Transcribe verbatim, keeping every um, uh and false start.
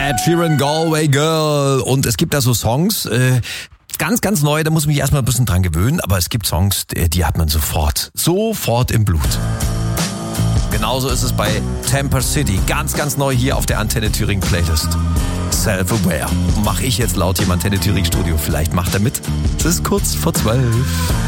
Ed Sheeran, Galway Girl. Und es gibt da so Songs, äh, ganz, ganz neu, da muss ich mich erstmal ein bisschen dran gewöhnen, aber es gibt Songs, die hat man sofort, sofort im Blut. Genauso ist es bei Tampa City, ganz, ganz neu hier auf der Antenne Thüringen Playlist. Self-Aware. Mach ich jetzt laut hier im Antenne Thüringen Studio, vielleicht macht er mit. Es ist kurz vor zwölf.